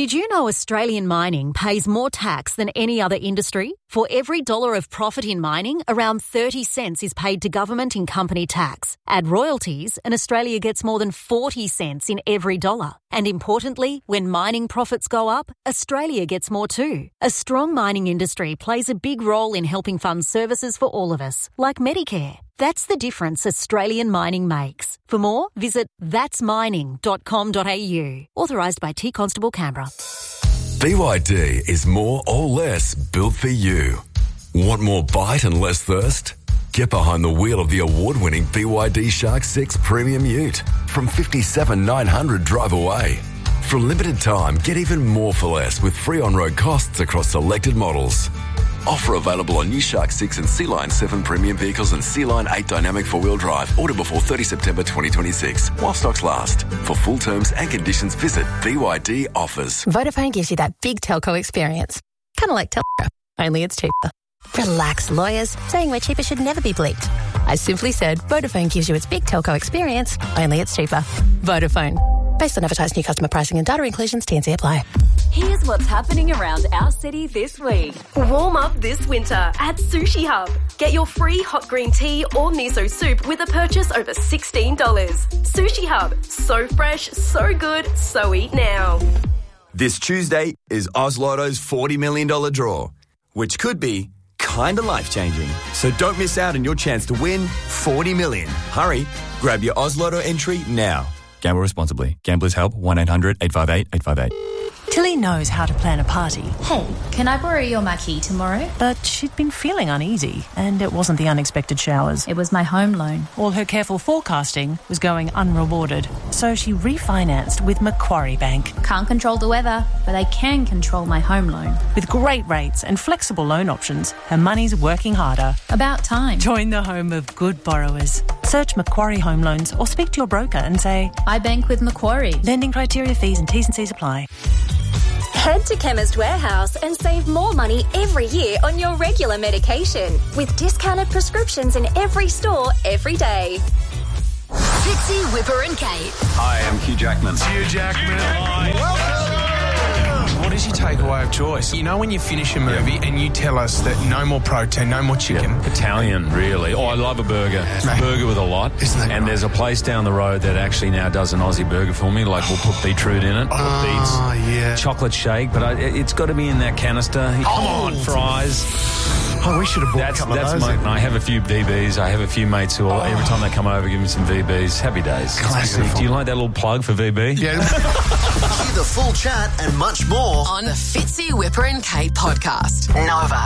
Did you know Australian mining pays more tax than any other industry? For every $1 of profit in mining, around 30 cents is paid to government in company tax. Add royalties and Australia gets more than 40 cents in every dollar. And importantly, when mining profits go up, Australia gets more too. A strong mining industry plays a big role in helping fund services for all of us, like Medicare. That's the difference Australian mining makes. For more, visit thatsmining.com.au. Authorised by T Constable Canberra. BYD is more or less built for you. Want more bite and less thirst? Get behind the wheel of the award-winning BYD Shark 6 Premium Ute from $57,900 drive away. For a limited time, get even more for less with free on-road costs across selected models. Offer available on new Shark 6 and Sea Line 7 premium vehicles and Sea Line 8 dynamic four-wheel drive. Order before 30 September 2026 while stocks last. For full terms and conditions, visit BYD Offers. Vodafone gives you that big telco experience. Kind of like telco, only it's cheaper. Relax, lawyers. Saying we're cheaper should never be bleeped. I simply said Vodafone gives you its big telco experience, only it's cheaper. Vodafone. Based on advertised new customer pricing and data inclusions, T&C apply. Here's what's happening around our city this week. Warm up this winter at Sushi Hub. Get your free hot green tea or miso soup with a purchase over $16. Sushi Hub. So fresh, so good, so eat now. This Tuesday is Oz Lotto's $40 million draw, which could be kind of life-changing. So don't miss out on your chance to win $40 million. Hurry, grab your Oz Lotto entry now. Gamble responsibly. Gamblers Help 1-800-858-858. Tilly knows how to plan a party. Hey, can I borrow your marquee tomorrow? But she'd been feeling uneasy, and it wasn't the unexpected showers. It was my home loan. All her careful forecasting was going unrewarded, so she refinanced with Macquarie Bank. Can't control the weather, but I can control my home loan. With great rates and flexible loan options, her money's working harder. About time. Join the home of good borrowers. Search Macquarie Home Loans or speak to your broker and say, I bank with Macquarie. Lending criteria, fees and T's and C's apply. Head to Chemist Warehouse and save more money every year on your regular medication with discounted prescriptions in every store every day. Fitzy, Whipper and Kate. Hi, I'm Hugh Jackman. Hugh Jackman. Welcome. What is your takeaway of choice? You know when you finish a movie and you tell us that no more protein, no more chicken? Italian, really. Oh, I love a burger. A burger with a lot. And there's a place down the road that actually now does an Aussie burger for me. Like, we'll put beetroot in it, beets, chocolate shake, but it's got to be in that canister. Come on, fries. Oh, we should have bought a couple of those. I have a few VBs. I have a few mates who every time they come over, give me some VBs. Happy days. Classic. Do you like that little plug for VB? Yeah. Hear the full chat and much more On the Fitzy, Whipper and Kate podcast. Nova.